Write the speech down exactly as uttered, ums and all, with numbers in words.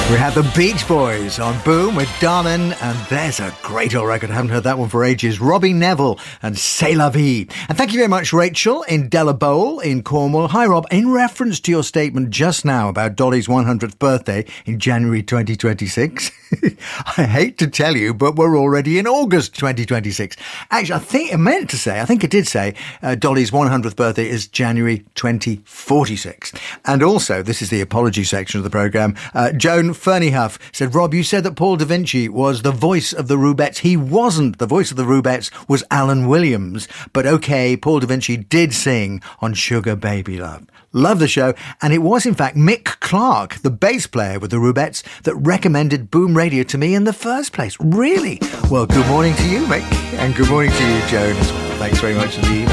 We had the Beach Boys on Boom with Darlin', and there's a great old record. I haven't heard that one for ages. Robbie Neville and C'est La Vie. And thank you very much, Rachel in Delabowl in Cornwall. Hi, Rob. In reference to your statement just now about Dolly's one hundredth birthday in January twenty twenty-six, I hate to tell you, but we're already in August twenty twenty-six. Actually, I think it meant to say, I think it did say, uh, Dolly's one hundredth birthday is January twenty forty-six. And also, this is the apology section of the programme, uh, Joan Fernyhuff said, Rob, you said that Paul da Vinci was the voice of the Rubettes. He wasn't. The voice of the Rubettes was Alan Williams. But okay, Paul da Vinci did sing on Sugar Baby Love. Love the show. And it was, in fact, Mick Clark, the bass player with the Rubettes, that recommended Boom Radio to me in the first place. Really? Well, good morning to you, Mick. And good morning to you, Joan, as well. Thanks very much for the email.